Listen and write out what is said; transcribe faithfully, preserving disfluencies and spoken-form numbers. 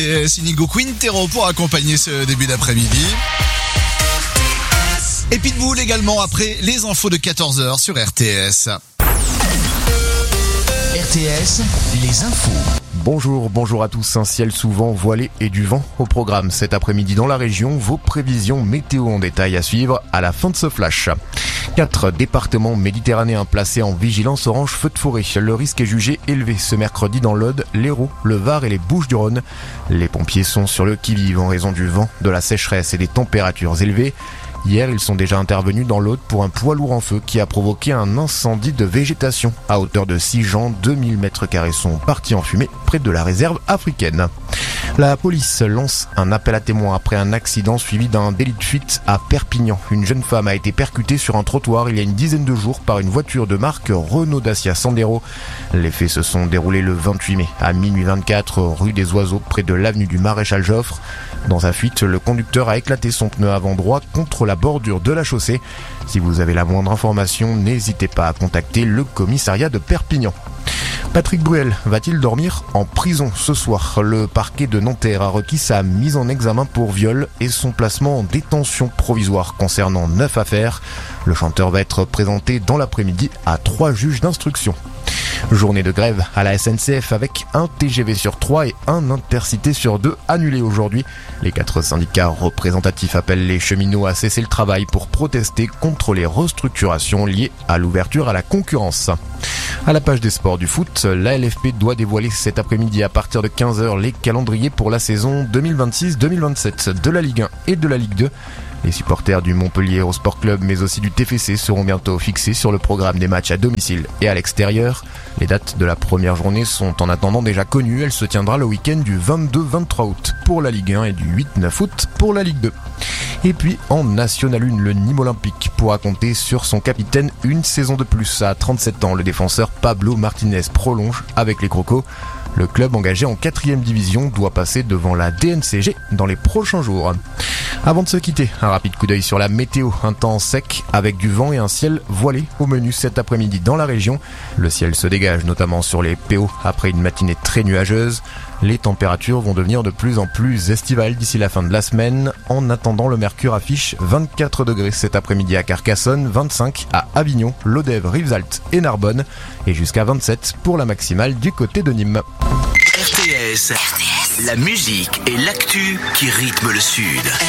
Et Sinigo Quintero pour accompagner ce début d'après-midi. Et Pitbull également après les infos de quatorze heures sur R T S. R T S, les infos. Bonjour, bonjour à tous. Un ciel souvent voilé et du vent au programme cet après-midi dans la région. Vos prévisions météo en détail à suivre à la fin de ce flash. Quatre départements méditerranéens placés en vigilance orange feu de forêt. Le risque est jugé élevé ce mercredi dans l'Aude, l'Hérault, le Var et les Bouches-du-Rhône. Les pompiers sont sur le qui-vive en raison du vent, de la sécheresse et des températures élevées. Hier, ils sont déjà intervenus dans l'Aude pour un poids lourd en feu qui a provoqué un incendie de végétation. À hauteur de six gens, deux mille mètres carrés sont partis en fumée près de la réserve africaine. La police lance un appel à témoins après un accident suivi d'un délit de fuite à Perpignan. Une jeune femme a été percutée sur un trottoir il y a une dizaine de jours par une voiture de marque Renault Dacia Sandero. Les faits se sont déroulés le vingt-huit mai à minuit vingt-quatre rue des Oiseaux près de l'avenue du Maréchal Joffre. Dans sa fuite, le conducteur a éclaté son pneu avant droit contre la bordure de la chaussée. Si vous avez la moindre information, n'hésitez pas à contacter le commissariat de Perpignan. Patrick Bruel va-t-il dormir en prison ce soir? Le parquet de Nanterre a requis sa mise en examen pour viol et son placement en détention provisoire concernant neuf affaires. Le chanteur va être présenté dans l'après-midi à trois juges d'instruction. Journée de grève à la S N C F avec un T G V sur trois et un Intercité sur deux annulés aujourd'hui. Les quatre syndicats représentatifs appellent les cheminots à cesser le travail pour protester contre les restructurations liées à l'ouverture à la concurrence. À la page des sports du foot, la L F P doit dévoiler cet après-midi à partir de quinze heures les calendriers pour la saison deux mille vingt-six deux mille vingt-sept de la Ligue un et de la Ligue deux. Les supporters du Montpellier au Sport Club mais aussi du T F C seront bientôt fixés sur le programme des matchs à domicile et à l'extérieur. Les dates de la première journée sont en attendant déjà connues. Elle se tiendra le week-end du vingt-deux vingt-trois août pour la Ligue un et du huit neuf août pour la Ligue deux. Et puis en National un, le Nîmes Olympique pourra compter sur son capitaine une saison de plus. À trente-sept ans, le défenseur Pablo Martinez prolonge avec les Crocos. Le club engagé en quatrième division doit passer devant la D N C G dans les prochains jours. Avant de se quitter, un rapide coup d'œil sur la météo. Un temps sec avec du vent et un ciel voilé au menu cet après-midi dans la région. Le ciel se dégage notamment sur les P O après une matinée très nuageuse. Les températures vont devenir de plus en plus estivales d'ici la fin de la semaine. En attendant, le mercure affiche vingt-quatre degrés cet après-midi à Carcassonne, vingt-cinq à Avignon, Lodève, Rivesaltes et Narbonne et jusqu'à vingt-sept pour la maximale du côté de Nîmes. R T S, la musique et l'actu qui rythment le Sud.